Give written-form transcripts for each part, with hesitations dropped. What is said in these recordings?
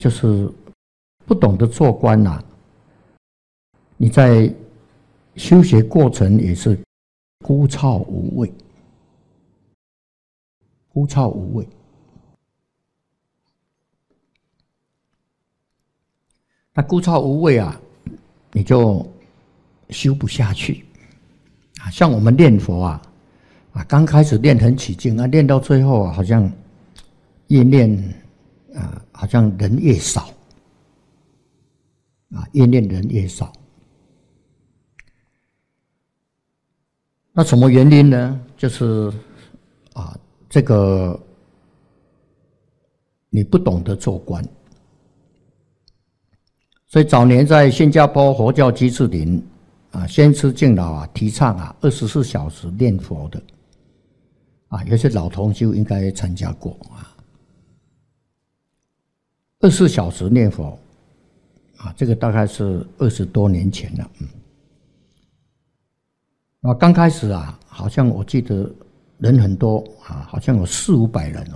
就是不懂得做观啊，你在修学过程也是枯燥无味，枯燥无味。那枯燥无味啊，你就修不下去啊。像我们念佛啊，刚开始练很起劲啊，练到最后啊，好像越练好像人越少啊，越练人越少。那什么原因呢？就是这个你不懂得做观。所以早年在新加坡佛教居士林先知敬老提倡24小时念佛的有些老同修应该参加过24小时念佛这个大概是20多年前了。刚开始好像我记得人很多好像有400-500人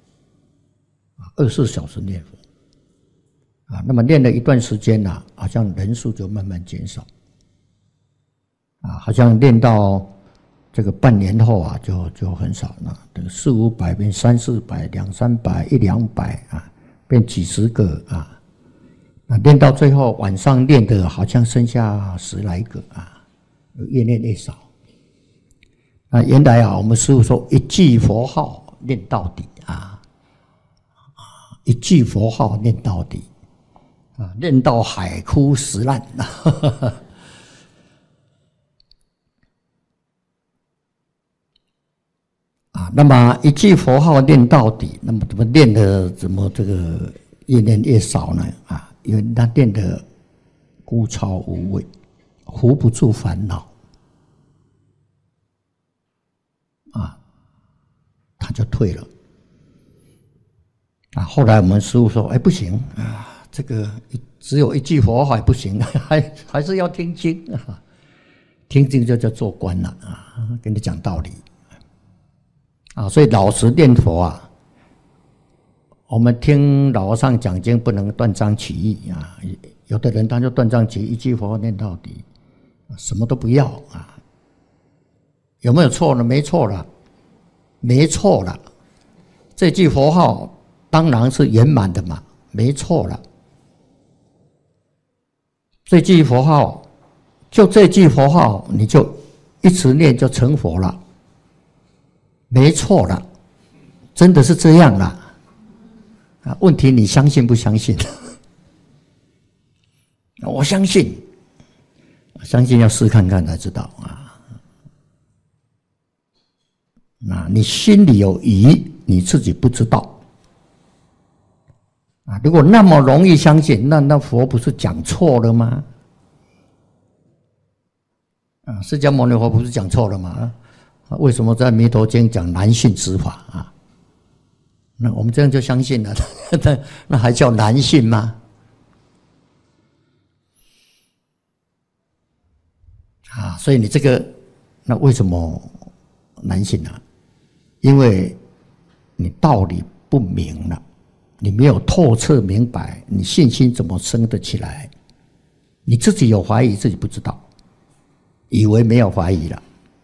24小时念佛那么练了一段时间好像人数就慢慢减少好像练到这个半年后就很少了，这个400-500变300-400、200-300、100-200变几十个练到最后晚上练的好像剩下10来个越练越少。原来我们师父说一句佛号念到底一句佛号念到底念到海枯石烂那么一句佛号念到底，那么怎么练的怎么这个越练越少呢？因为他练的枯燥无味，扶不住烦恼他就退了后来我们师父说不行这个只有一句佛号还不行还是要听经听经就叫做观了跟你讲道理所以老实念佛我们听老和尚讲经不能断章取义有的人他就断章取义，一句佛号念到底，什么都不要有没有错呢？没错了，没错了。这句佛号当然是圆满的嘛，没错了。这句佛号，就这句佛号，你就一直念就成佛了，没错了，真的是这样了。问题你相信不相信？我相信，相信要试看看才知道你心里有疑，你自己不知道如果那么容易相信，那佛不是讲错了吗？释迦牟尼佛不是讲错了吗？为什么在《弥陀经》讲难信之法那我们这样就相信了，那还叫难信吗？所以你这个，那为什么难信呢？因为你道理不明了，你没有透彻明白，你信心怎么生得起来？你自己有怀疑，自己不知道，以为没有怀疑了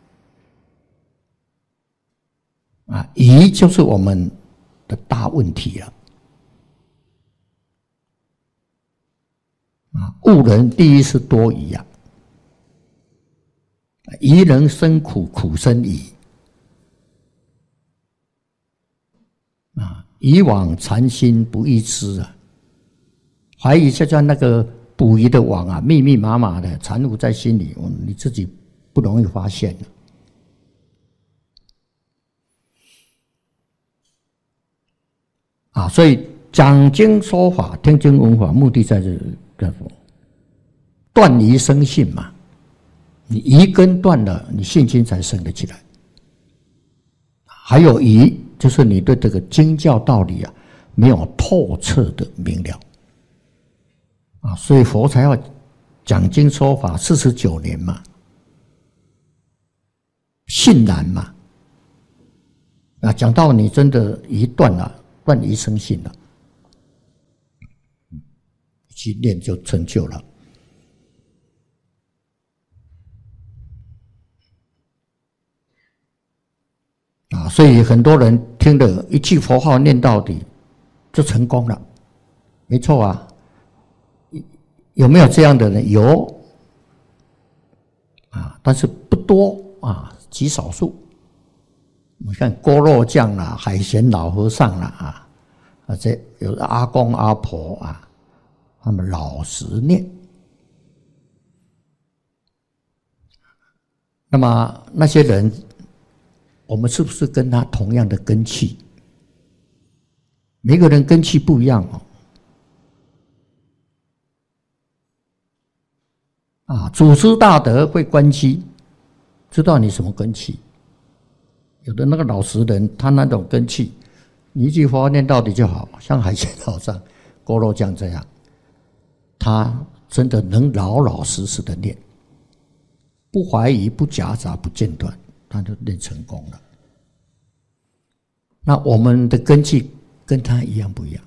疑就是我们的大问题了误人第一是多疑疑人生苦，苦生疑疑往缠心不易知怀疑就像那个捕鱼的网密密麻麻的缠缚在心里，你自己不容易发现所以讲经说法、听经闻法，目的在这个断疑生信嘛。你疑根断了，你信心才生得起来。还有疑，就是你对这个经教道理没有透彻的明了所以佛才要讲经说法49年嘛，信难嘛讲到你真的疑断了，断疑生信了去念就成就了。所以很多人听了一句佛号念到底就成功了，没错啊。有没有这样的人？有但是不多极少数。你看锅肉酱啦、海鲜老和尚啦这有阿公阿婆他们老实念。那么那些人，我们是不是跟他同样的根器？每个人根器不一样祖师大德会观机，知道你什么根器。有的那个老实人，他那种根器，你一句佛念到底就好，像海鲜老上锅肉酱这样，他真的能老老实实的念，不怀疑、不夹杂、不间断，他就练成功了。那我们的根器跟他一样不一样？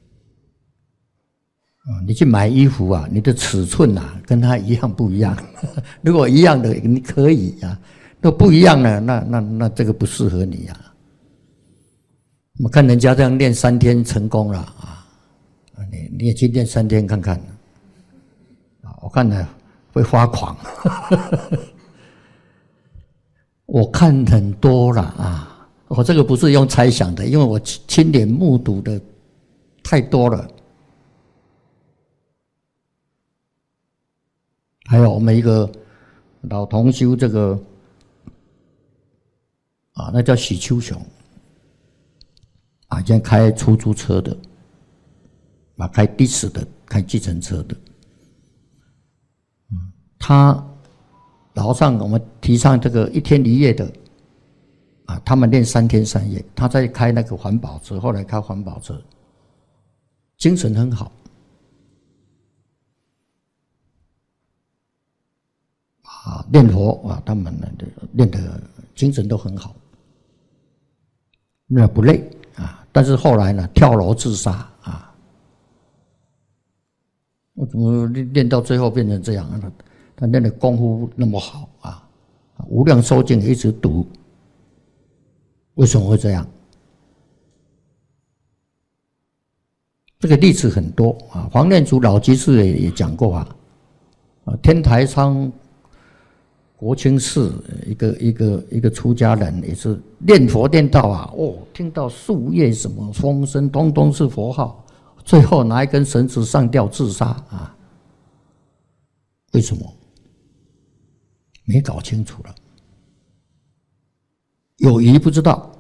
你去买衣服你的尺寸跟他一样不一样？如果一样的，你可以如果不一样呢，那这个不适合你我看人家这样练3天成功了你也去练3天看看我看呢会发狂。我看很多了我这个不是用猜想的，因为我亲眼目睹的太多了。还有我们一个老同修，这个那叫许秋雄以前开出租车的开的士的，开计程车的。他早上我们提倡这个1天1夜的他们练3天3夜，他在开那个环保车，后来开环保车，精神很好练佛他们练的精神都很好，那不累但是后来呢，跳楼自杀我怎么练到最后变成这样？他练的功夫那么好无量寿经一直读，为什么会这样？这个例子很多黄念祖老居士也讲过天台仓国清寺一个出家人也是念佛念到听到树叶什么风声，通通是佛号，最后拿一根绳子上吊自杀为什么？没搞清楚了，有疑不知道